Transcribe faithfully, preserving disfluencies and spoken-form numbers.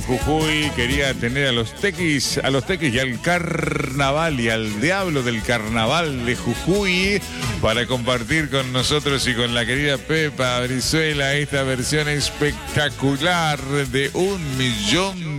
Jujuy. Quería tener a los tequis, a los tequis y al carnaval y al diablo del carnaval de Jujuy para compartir con nosotros y con la querida Pepa Brizuela esta versión espectacular de Un Millón